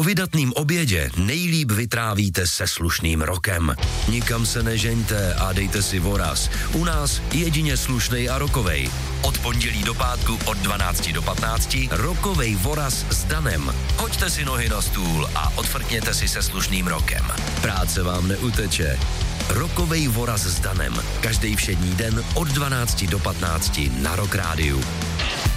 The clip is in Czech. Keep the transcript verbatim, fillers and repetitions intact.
Po vydatným obědě nejlíp vytrávíte se slušným rokem. Nikam se nežeňte a dejte si voraz. U nás jedině slušnej a rokovej. Od pondělí do pátku od dvanácti do patnácti rokovej voraz s Danem. Hoďte si nohy na stůl a odfrkněte si se slušným rokem. Práce vám neuteče. Rokovej voraz s Danem. Každý všední den od dvanácti do patnácti na Rock Rádiu.